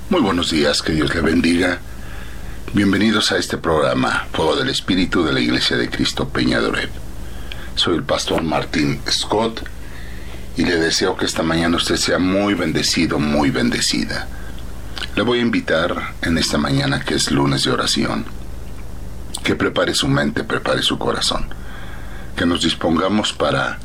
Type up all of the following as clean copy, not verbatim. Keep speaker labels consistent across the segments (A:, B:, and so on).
A: Muy buenos días, que Dios le bendiga. Bienvenidos a este programa, Fuego del Espíritu de la Iglesia de Cristo Peña de Oreb. Soy el pastor Martín Scott y le deseo que esta mañana usted sea muy bendecido, muy bendecida. Le voy a invitar en esta mañana, que es lunes de oración, que prepare su mente, prepare su corazón, que nos dispongamos para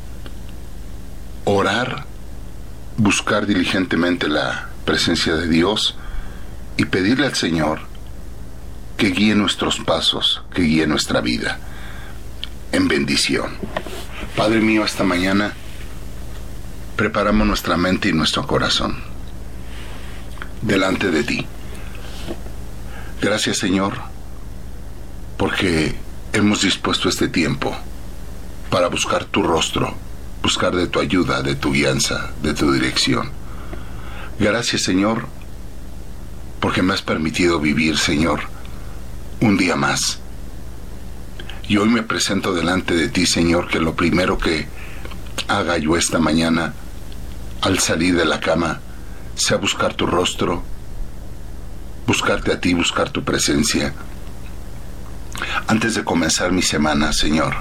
A: orar, buscar diligentemente la presencia de Dios y pedirle al Señor que guíe nuestros pasos, que guíe nuestra vida en bendición. Padre mío, esta mañana preparamos nuestra mente y nuestro corazón delante de ti. Gracias, Señor, porque hemos dispuesto este tiempo para buscar tu rostro, buscar de tu ayuda, de tu guianza, de tu dirección. Gracias, Señor, porque me has permitido vivir, Señor, un día más. Y hoy me presento delante de ti, Señor, que lo primero que haga yo esta mañana, al salir de la cama, sea buscar tu rostro, buscarte a ti, buscar tu presencia. Antes de comenzar mi semana, Señor,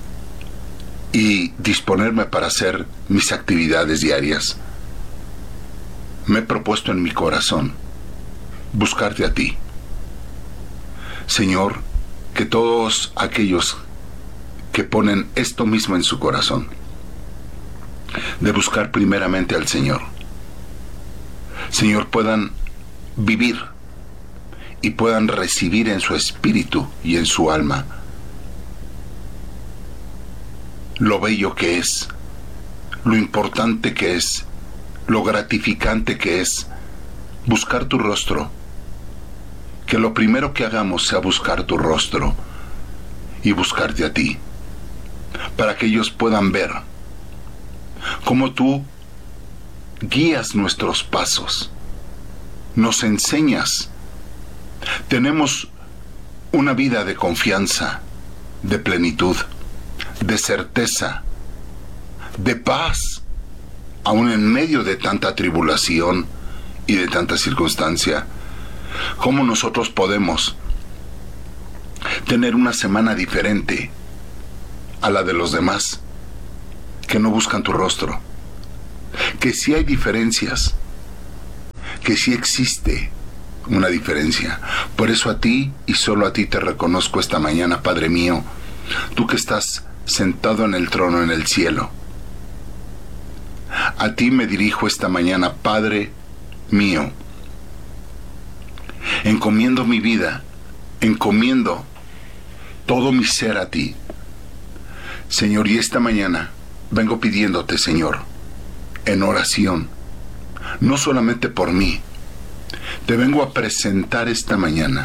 A: y disponerme para hacer mis actividades diarias, me he propuesto en mi corazón buscarte a ti. Señor, que todos aquellos que ponen esto mismo en su corazón, de buscar primeramente al Señor, Señor, puedan vivir y puedan recibir en su espíritu y en su alma lo bello que es, lo importante que es, lo gratificante que es buscar tu rostro. Que lo primero que hagamos sea buscar tu rostro y buscarte a ti, para que ellos puedan ver cómo tú guías nuestros pasos, nos enseñas. Tenemos una vida de confianza, de plenitud, de certeza, de paz, aún en medio de tanta tribulación y de tanta circunstancia. ¿Cómo nosotros podemos tener una semana diferente a la de los demás que no buscan tu rostro? Que sí hay diferencias, que sí existe una diferencia. Por eso a ti y solo a ti te reconozco esta mañana, Padre mío, tú que estás sentado en el trono en el cielo. A ti me dirijo esta mañana, Padre mío. Encomiendo mi vida, encomiendo todo mi ser a ti, Señor, y esta mañana vengo pidiéndote, Señor, en oración, no solamente por mí, te vengo a presentar esta mañana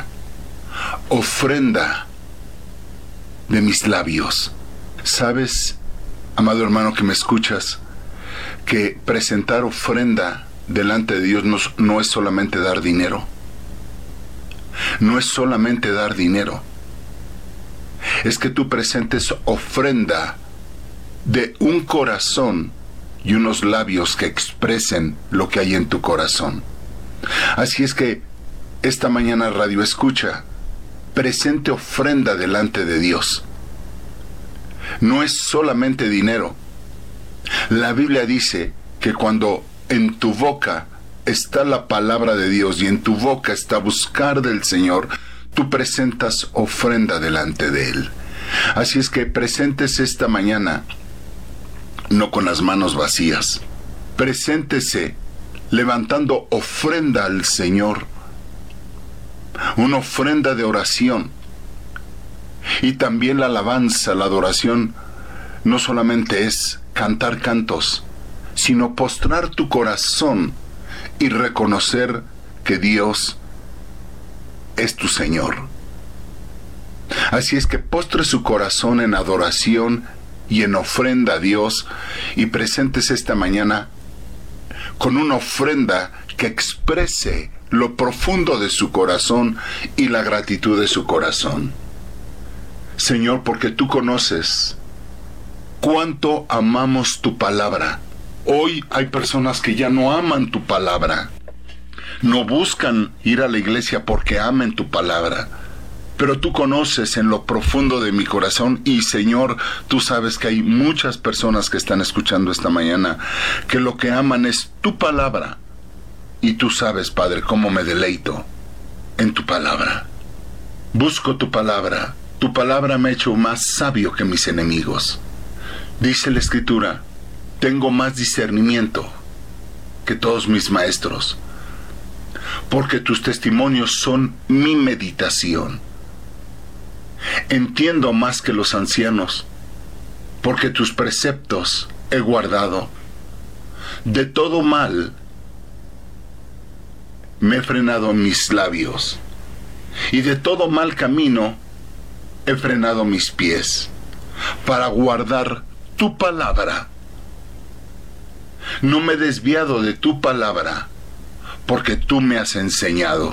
A: ofrenda de mis labios. Sabes, amado hermano que me escuchas, que presentar ofrenda delante de Dios no es solamente dar dinero. No es solamente dar dinero. Es que tú presentes ofrenda de un corazón y unos labios que expresen lo que hay en tu corazón. Así es que esta mañana, Radio Escucha, presente ofrenda delante de Dios. No es solamente dinero. La Biblia dice que cuando en tu boca está la palabra de Dios y en tu boca está buscar del Señor, tú presentas ofrenda delante de Él. Así es que presentes esta mañana no con las manos vacías. Preséntese levantando ofrenda al Señor, una ofrenda de oración. Y también la alabanza, la adoración, no solamente es cantar cantos, sino postrar tu corazón y reconocer que Dios es tu Señor. Así es que postre su corazón en adoración y en ofrenda a Dios y presentes esta mañana con una ofrenda que exprese lo profundo de su corazón y la gratitud de su corazón. Señor, porque tú conoces cuánto amamos tu palabra. Hoy hay personas que ya no aman tu palabra. No buscan ir a la iglesia porque amen tu palabra. Pero tú conoces en lo profundo de mi corazón y, Señor, tú sabes que hay muchas personas que están escuchando esta mañana que lo que aman es tu palabra. Y tú sabes, Padre, cómo me deleito en tu palabra. Busco tu palabra. Tu palabra me ha hecho más sabio que mis enemigos. Dice la Escritura, tengo más discernimiento que todos mis maestros, porque tus testimonios son mi meditación. Entiendo más que los ancianos, porque tus preceptos he guardado. De todo mal me he frenado mis labios, y de todo mal camino he frenado mis pies, para guardar tu palabra. No me he desviado de tu palabra, porque tú me has enseñado.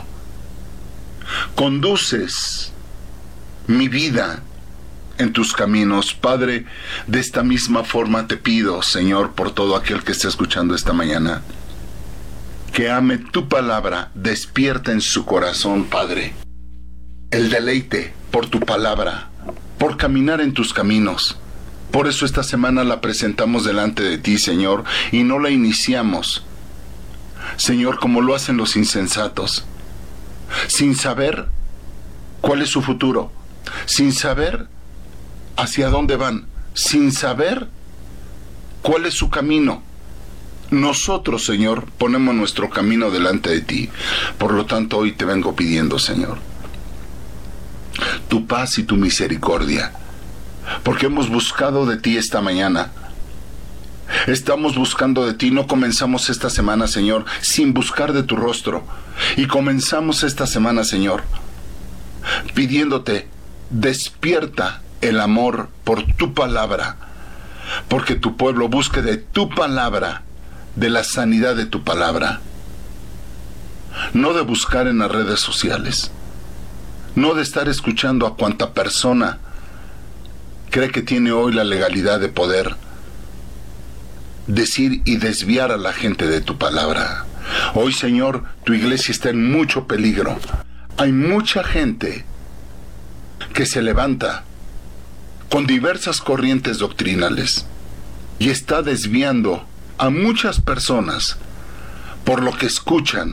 A: Conduces mi vida en tus caminos, Padre. De esta misma forma te pido, Señor, por todo aquel que esté escuchando esta mañana, que ame tu palabra, despierta en su corazón, Padre, el deleite por tu palabra, por caminar en tus caminos. Por eso esta semana la presentamos delante de ti, Señor, y no la iniciamos, Señor, como lo hacen los insensatos, sin saber cuál es su futuro, sin saber hacia dónde van, sin saber cuál es su camino. Nosotros, Señor, ponemos nuestro camino delante de ti. Por lo tanto, hoy te vengo pidiendo, Señor, tu paz y tu misericordia, porque hemos buscado de ti esta mañana. Estamos buscando de ti. No comenzamos esta semana, Señor, sin buscar de tu rostro. Y comenzamos esta semana, Señor, pidiéndote, despierta el amor por tu palabra, porque tu pueblo busque de tu palabra, de la sanidad de tu palabra. No de buscar en las redes sociales, no de estar escuchando a cuanta persona cree que tiene hoy la legalidad de poder decir y desviar a la gente de tu palabra. Hoy, Señor, tu iglesia está en mucho peligro. Hay mucha gente que se levanta con diversas corrientes doctrinales y está desviando a muchas personas por lo que escuchan